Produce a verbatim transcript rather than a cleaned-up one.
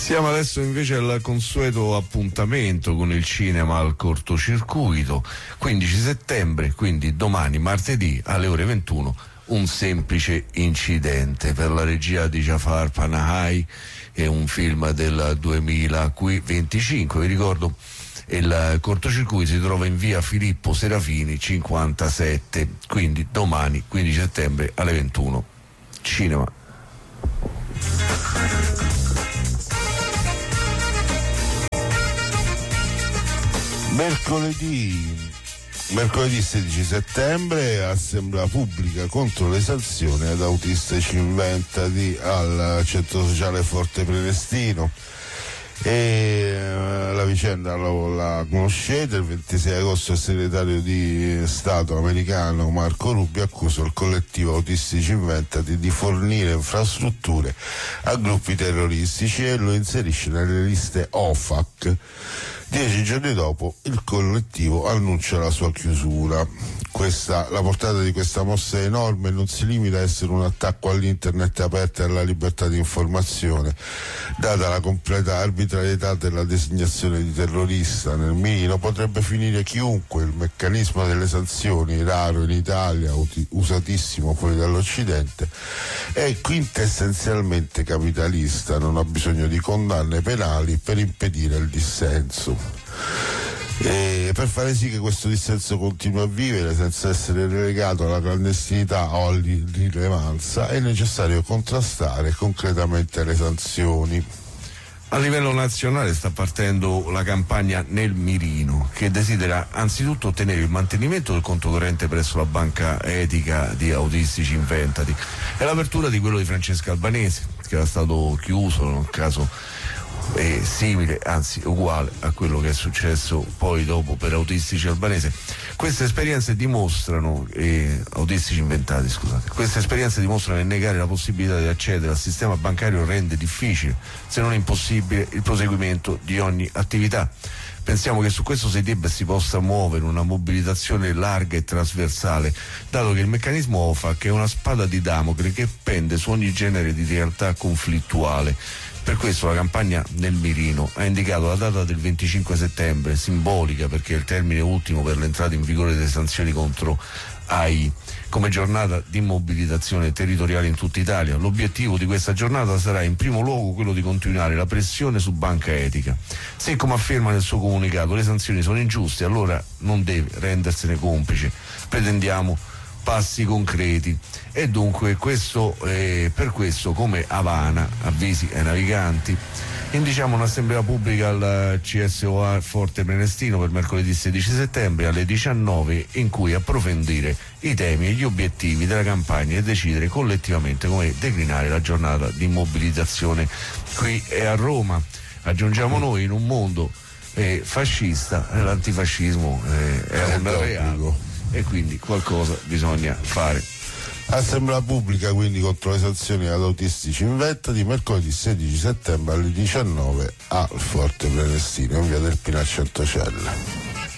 Siamo adesso invece al consueto appuntamento con il cinema al cortocircuito, quindici settembre, quindi domani martedì alle ore ventuno, Un semplice incidente, per la regia di Jafar Panahi, è un film del duemilaventicinque. Vi ricordo, il cortocircuito si trova in via Filippo Serafini cinquantasette, quindi domani quindici settembre alle ventuno, cinema. Mercoledì, mercoledì sedici settembre, assemblea pubblica contro le sanzioni ad Autistici Inventati al Centro Sociale Forte Prenestino. E la vicenda lo, la conoscete. Il ventisei agosto il segretario di Stato americano Marco Rubio accusa il collettivo Autistici Inventati di fornire infrastrutture a gruppi terroristici e lo inserisce nelle liste O F A C. Dieci giorni dopo il collettivo annuncia la sua chiusura. Questa, la portata di questa mossa è enorme e non si limita a essere un attacco all'internet aperto e alla libertà di informazione, data la completa arbitrarietà della designazione di terrorista. Nel mirino potrebbe finire chiunque. Il meccanismo delle sanzioni, raro in Italia, usatissimo fuori dall'Occidente, è quintessenzialmente capitalista, non ha bisogno di condanne penali per impedire il dissenso. E per fare sì che questo dissenso continui a vivere senza essere relegato alla clandestinità o all'irrilevanza è necessario contrastare concretamente le sanzioni. A livello nazionale sta partendo la campagna Nel Mirino, che desidera anzitutto ottenere il mantenimento del conto corrente presso la banca etica di Autistici Inventati e l'apertura di quello di Francesca Albanese, che era stato chiuso in un caso è simile, anzi uguale a quello che è successo poi dopo per Autistici Albanese. Queste esperienze dimostrano, eh, Autistici Inventati, scusate, queste esperienze dimostrano che negare la possibilità di accedere al sistema bancario rende difficile, se non impossibile, il proseguimento di ogni attività. Pensiamo che su questo si debba e si possa muovere una mobilitazione larga e trasversale, dato che il meccanismo O F A C è una spada di Damocle che pende su ogni genere di realtà conflittuale. Per questo la campagna Nel Mirino ha indicato la data del venticinque settembre, simbolica perché è il termine ultimo per l'entrata in vigore delle sanzioni contro A I, come giornata di mobilitazione territoriale in tutta Italia. L'obiettivo di questa giornata sarà in primo luogo quello di continuare la pressione su Banca Etica. Se, come afferma nel suo comunicato, le sanzioni sono ingiuste, allora non deve rendersene complice. Pretendiamo passi concreti e dunque questo, eh, per questo come Havana, avvisi ai naviganti, indiciamo un'assemblea pubblica al C S O A Forte Prenestino per mercoledì sedici settembre alle diciannove, in cui approfondire i temi e gli obiettivi della campagna e decidere collettivamente come declinare la giornata di mobilitazione qui e a Roma. Aggiungiamo noi, in un mondo eh, fascista, l'antifascismo eh, è un reato e quindi qualcosa bisogna fare. Assemblea pubblica quindi contro le sanzioni ad Autistici Inventati mercoledì sedici settembre alle diciannove al Forte Prenestino in via del Pino a Centocelle.